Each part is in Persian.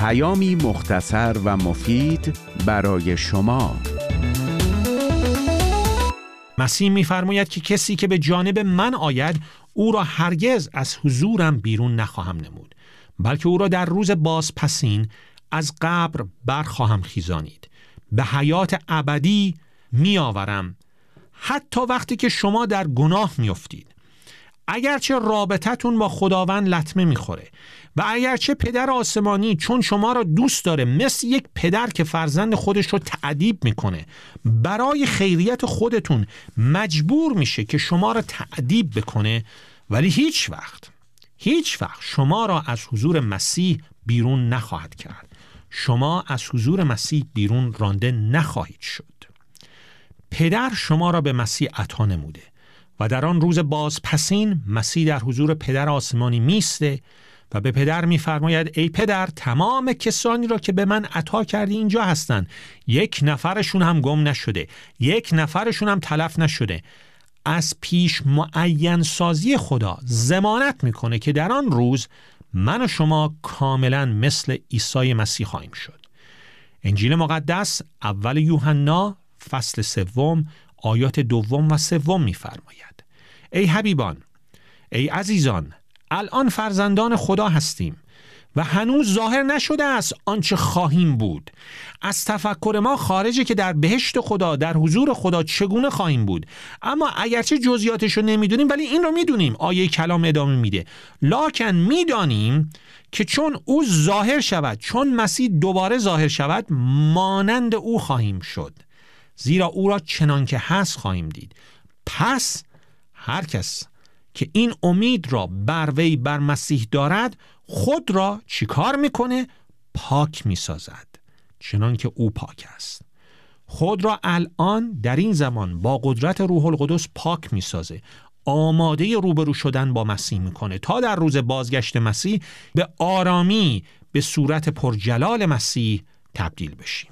پیامی مختصر و مفید برای شما. مسیح می‌فرماید که کسی که به جانب من آید او را هرگز از حضورم بیرون نخواهم نمود، بلکه او را در روز بازپسین از قبر برخواهم خیزانید، به حیات ابدی میآورم. حتی وقتی که شما در گناه میافتید، اگرچه رابطتون با خداوند لطمه میخوره و اگرچه پدر آسمانی چون شما را دوست داره مثل یک پدر که فرزند خودش رو تأدیب میکنه، برای خیریت خودتون مجبور میشه که شما را تأدیب بکنه، ولی هیچ وقت شما را از حضور مسیح بیرون نخواهد کرد. شما از حضور مسیح بیرون رانده نخواهید شد. پدر شما را به مسیح عطا نموده و در آن روز بازپسین مسیح در حضور پدر آسمانی میسته و به پدر میفرماید ای پدر، تمام کسانی را که به من عطا کردی اینجا هستن، یک نفرشون هم گم نشده، یک نفرشون هم تلف نشده. از پیش معین سازی خدا ضمانت میکنه که در آن روز من و شما کاملا مثل عیسی مسیح خواهیم شد. انجیل مقدس اول یوحنا فصل 3 آیات 2 و 3 می‌فرماید ای حبیبان، ای عزیزان، الان فرزندان خدا هستیم و هنوز ظاهر نشده است آنچه خواهیم بود. از تفکر ما خارجه که در بهشت خدا، در حضور خدا چگونه خواهیم بود، اما اگرچه جزئیاتش رو نمیدونیم ولی این رو میدونیم. آیه کلام ادامه میده لکن میدانیم که چون او ظاهر شود، چون مسیح دوباره ظاهر شود، مانند او خواهیم شد، زیرا او را چنان که هست خواهیم دید. پس هر کس که این امید را بر وی، بر مسیح دارد، خود را چیکار میکنه؟ پاک میسازد چنان که او پاک است. خود را الان در این زمان با قدرت روح القدس پاک میسازه، آماده روبرو شدن با مسیح میکنه تا در روز بازگشت مسیح به آرامی به صورت پرجلال مسیح تبدیل بشیم.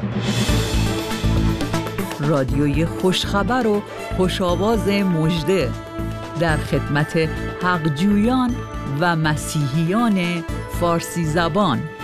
رادیوی خوشخبر و خوشاواز مژده در خدمت حقجویان و مسیحیان فارسی زبان.